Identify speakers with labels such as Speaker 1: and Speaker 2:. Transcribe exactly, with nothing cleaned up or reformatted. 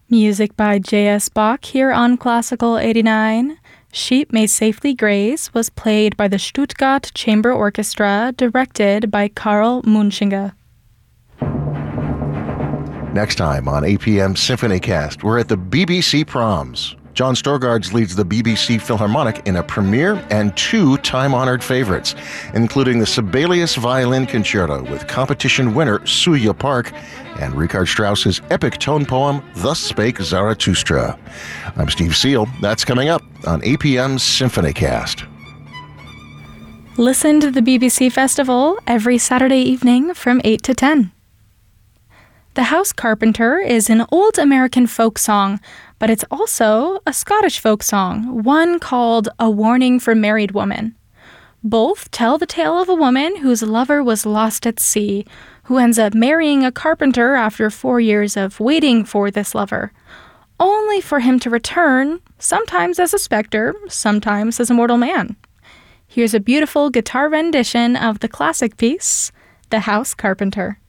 Speaker 1: Music by J S. Bach here on Classical eighty-nine. Sheep May Safely Graze was played by the Stuttgart Chamber Orchestra, directed by Karl Munchinger.
Speaker 2: Next time on A P M SymphonyCast, we're at the B B C Proms. John Storgards leads the B B C Philharmonic in a premiere and two time-honored favorites, including the Sibelius Violin Concerto with competition winner Suya Park and Richard Strauss's epic tone poem, Thus Spake Zarathustra. I'm Steve Seal. That's coming up on A P M SymphonyCast.
Speaker 1: Listen to the B B C Festival every Saturday evening from eight to ten. The House Carpenter is an old American folk song, but it's also a Scottish folk song, one called A Warning for Married Women. Both tell the tale of a woman whose lover was lost at sea, who ends up marrying a carpenter after four years of waiting for this lover, only for him to return, sometimes as a specter, sometimes as a mortal man. Here's a beautiful guitar rendition of the classic piece, The House Carpenter.